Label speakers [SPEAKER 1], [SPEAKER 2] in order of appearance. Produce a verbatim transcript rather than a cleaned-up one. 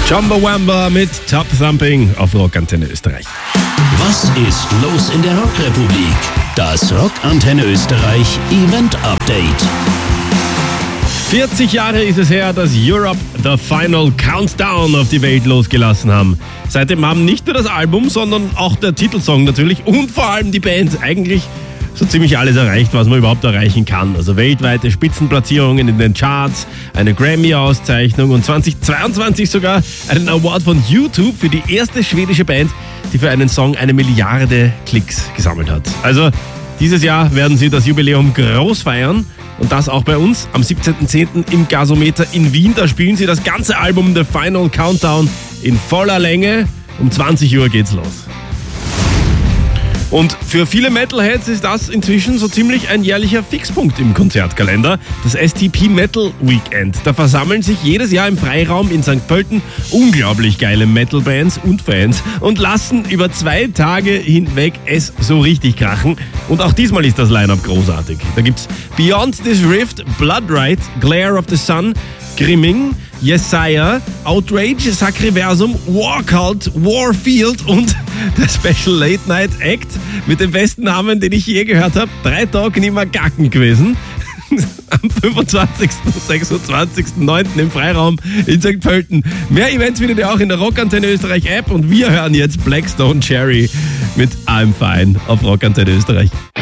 [SPEAKER 1] Chumbawamba mit Top Thumping auf Rockantenne Österreich.
[SPEAKER 2] Was ist los in der Rockrepublik? Das Rockantenne Österreich Event Update.
[SPEAKER 1] vierzig Jahre ist es her, dass Europe The Final Countdown auf die Welt losgelassen haben. Seitdem haben nicht nur das Album, sondern auch der Titelsong natürlich und vor allem die Band eigentlich so ziemlich alles erreicht, was man überhaupt erreichen kann. Also weltweite Spitzenplatzierungen in den Charts, eine Grammy-Auszeichnung und zweitausendzweiundzwanzig sogar einen Award von YouTube für die erste schwedische Band, die für einen Song eine Milliarde Klicks gesammelt hat. Also dieses Jahr werden sie das Jubiläum groß feiern. Und das auch bei uns am siebzehnten zehnten im Gasometer in Wien. Da spielen sie das ganze Album The Final Countdown in voller Länge. Um zwanzig Uhr geht's los. Und für viele Metalheads ist das inzwischen so ziemlich ein jährlicher Fixpunkt im Konzertkalender. Das S T P Metal Weekend. Da versammeln sich jedes Jahr im Freiraum in Sankt Pölten unglaublich geile Metal-Bands und Fans und lassen über zwei Tage hinweg es so richtig krachen. Und auch diesmal ist das Line-Up großartig. Da gibt's Beyond This Rift, Bloodright, Glare of the Sun, Grimming, Yesaya, Outrage, Sacriversum, Warcult, Warfield und der Special Late Night Act mit dem besten Namen, den ich je gehört habe. Drei Tage nicht mehr gacken gewesen. Am fünfundzwanzigsten und sechsundzwanzigsten neunten im Freiraum in Sankt Pölten. Mehr Events findet ihr auch in der Rockantenne Österreich App und wir hören jetzt Blackstone Cherry mit I'm Fine auf Rockantenne Österreich.